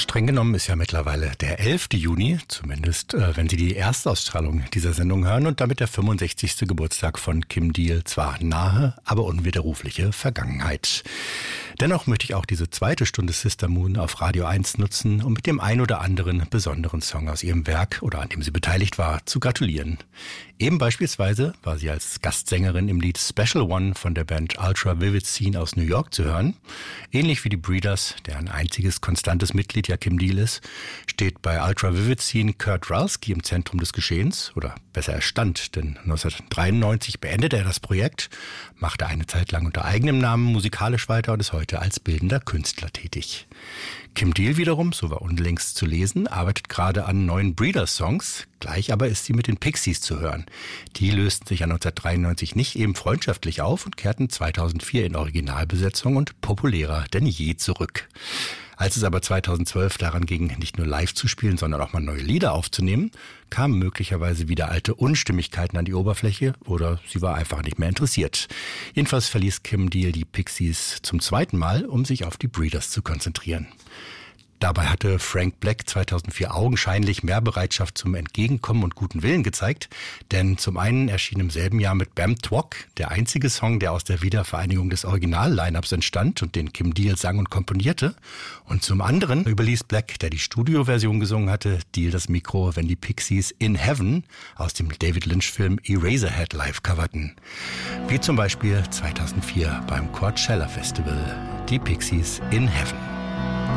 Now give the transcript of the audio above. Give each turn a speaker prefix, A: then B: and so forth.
A: Streng genommen ist ja mittlerweile der 11. Juni, zumindest wenn Sie die Erstausstrahlung dieser Sendung hören und damit der 65. Geburtstag von Kim Deal, zwar nahe, aber unwiderrufliche Vergangenheit. Dennoch möchte ich auch diese zweite Stunde Sister Moon auf Radio 1 nutzen, um mit dem ein oder anderen besonderen Song aus ihrem Werk oder an dem sie beteiligt war, zu gratulieren. Eben beispielsweise war sie als Gastsängerin im Lied Special One von der Band Ultra Vivid Scene aus New York zu hören. Ähnlich wie die Breeders, deren einziges konstantes Mitglied ja Kim Deal ist, steht bei Ultra Vivid Scene Kurt Ralski im Zentrum des Geschehens, oder besser er stand, denn 1993 beendete er das Projekt, machte eine Zeit lang unter eigenem Namen musikalisch weiter und ist heute als bildender Künstler tätig. Kim Deal wiederum, so war unlängst zu lesen, arbeitet gerade an neuen Breeders-Songs. Gleich aber ist sie mit den Pixies zu hören. Die lösten sich ja 1993 nicht eben freundschaftlich auf und kehrten 2004 in Originalbesetzung und populärer denn je zurück. Als es aber 2012 daran ging, nicht nur live zu spielen, sondern auch mal neue Lieder aufzunehmen, kamen möglicherweise wieder alte Unstimmigkeiten an die Oberfläche oder sie war einfach nicht mehr interessiert. Jedenfalls verließ Kim Deal die Pixies zum zweiten Mal, um sich auf die Breeders zu konzentrieren. Dabei hatte Frank Black 2004 augenscheinlich mehr Bereitschaft zum Entgegenkommen und guten Willen gezeigt, denn zum einen erschien im selben Jahr mit Bam Twok der einzige Song, der aus der Wiedervereinigung des Original-Lineups entstand und den Kim Deal sang und komponierte, und zum anderen überließ Black, der die Studioversion gesungen hatte, Deal das Mikro, wenn die Pixies In Heaven aus dem David Lynch-Film Eraserhead live coverten. Wie zum Beispiel 2004 beim Coachella Festival, die Pixies In Heaven.